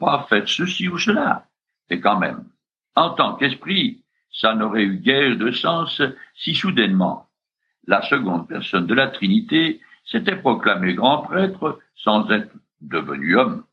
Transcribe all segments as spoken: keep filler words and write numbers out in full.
pas faire ceci ou cela. Et quand même, en tant qu'esprit, ça n'aurait eu guère de sens si soudainement la seconde personne de la Trinité s'était proclamé grand prêtre sans être devenu homme.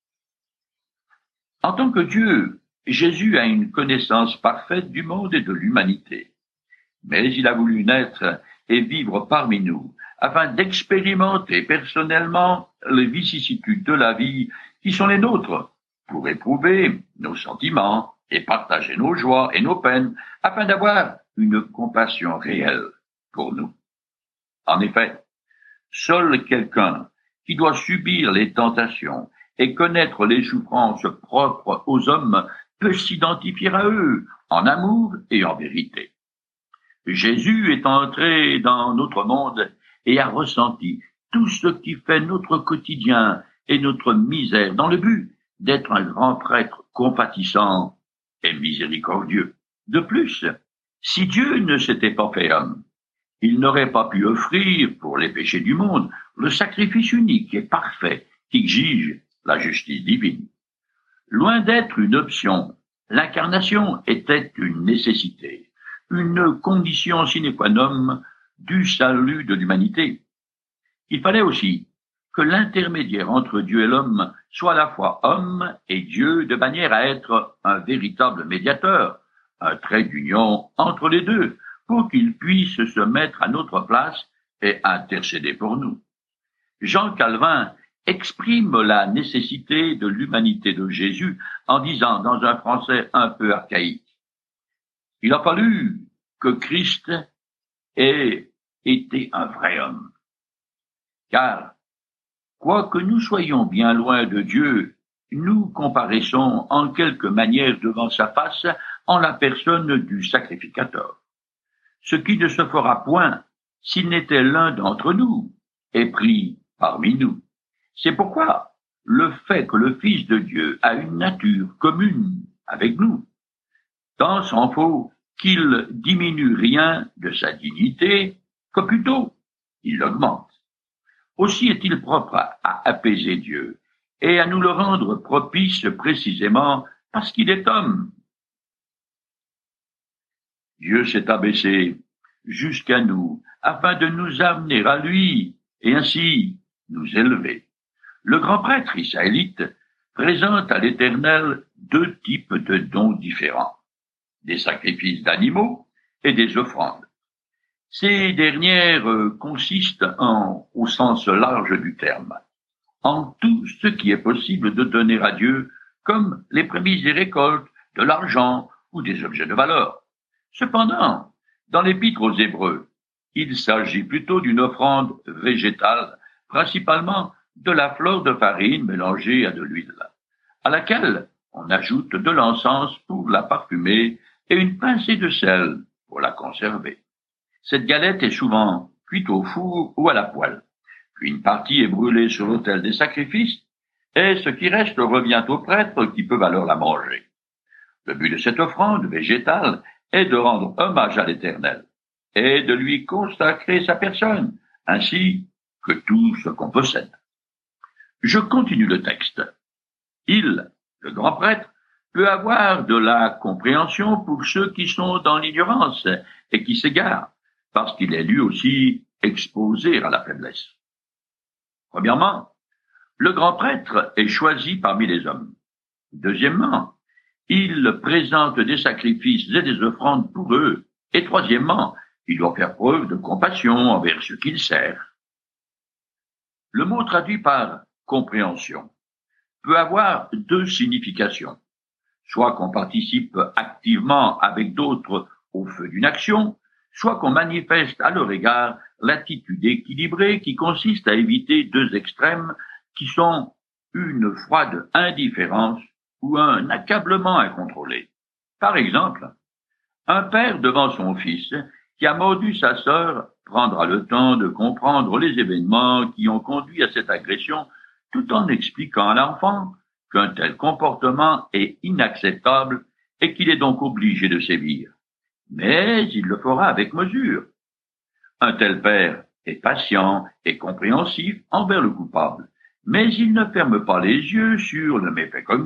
En tant que Dieu, Jésus a une connaissance parfaite du monde et de l'humanité. Mais il a voulu naître et vivre parmi nous, afin d'expérimenter personnellement les vicissitudes de la vie qui sont les nôtres, pour éprouver nos sentiments et partager nos joies et nos peines, afin d'avoir une compassion réelle pour nous. En effet, seul quelqu'un qui doit subir les tentations et connaître les souffrances propres aux hommes peut s'identifier à eux en amour et en vérité. Jésus est entré dans notre monde et a ressenti tout ce qui fait notre quotidien et notre misère dans le but d'être un grand prêtre compatissant et miséricordieux. De plus, si Dieu ne s'était pas fait homme, il n'aurait pas pu offrir pour les péchés du monde le sacrifice unique et parfait qu'exige la justice divine. Loin d'être une option, l'incarnation était une nécessité, une condition sine qua non du salut de l'humanité. Il fallait aussi que l'intermédiaire entre Dieu et l'homme soit à la fois homme et Dieu, de manière à être un véritable médiateur, un trait d'union entre les deux, pour qu'il puisse se mettre à notre place et intercéder pour nous. Jean Calvin exprime la nécessité de l'humanité de Jésus en disant dans un français un peu archaïque: il a fallu que Christ ait été un vrai homme. Car, quoique nous soyons bien loin de Dieu, nous comparaissons en quelque manière devant sa face en la personne du sacrificateur. Ce qui ne se fera point s'il n'était l'un d'entre nous est pris parmi nous. C'est pourquoi le fait que le Fils de Dieu a une nature commune avec nous, tant s'en faut qu'il diminue rien de sa dignité, que plutôt il l'augmente. Aussi est-il propre à, à apaiser Dieu et à nous le rendre propice précisément parce qu'il est homme. Dieu s'est abaissé jusqu'à nous afin de nous amener à lui et ainsi nous élever. Le grand prêtre israélite présente à l'Éternel deux types de dons différents, des sacrifices d'animaux et des offrandes. Ces dernières consistent en, au sens large du terme, en tout ce qui est possible de donner à Dieu, comme les prémices des récoltes, de l'argent ou des objets de valeur. Cependant, dans l'Épître aux Hébreux, il s'agit plutôt d'une offrande végétale, principalement de la fleur de farine mélangée à de l'huile, à laquelle on ajoute de l'encens pour la parfumer et une pincée de sel pour la conserver. Cette galette est souvent cuite au four ou à la poêle, puis une partie est brûlée sur l'autel des sacrifices, et ce qui reste revient au prêtre qui peut alors la manger. Le but de cette offrande végétale est de rendre hommage à l'Éternel et de lui consacrer sa personne, ainsi que tout ce qu'on possède. Je continue le texte. Il, le grand prêtre, peut avoir de la compréhension pour ceux qui sont dans l'ignorance et qui s'égarent, parce qu'il est lui aussi exposé à la faiblesse. Premièrement, le grand prêtre est choisi parmi les hommes. Deuxièmement, il présente des sacrifices et des offrandes pour eux. Et troisièmement, il doit faire preuve de compassion envers ceux qu'il sert. Le mot traduit par compréhension peut avoir deux significations. Soit qu'on participe activement avec d'autres au feu d'une action, soit qu'on manifeste à leur égard l'attitude équilibrée qui consiste à éviter deux extrêmes qui sont une froide indifférence ou un accablement incontrôlé. Par exemple, un père devant son fils qui a mordu sa sœur prendra le temps de comprendre les événements qui ont conduit à cette agression tout en expliquant à l'enfant qu'un tel comportement est inacceptable et qu'il est donc obligé de sévir. Mais il le fera avec mesure. Un tel père est patient et compréhensif envers le coupable, mais il ne ferme pas les yeux sur le méfait commis.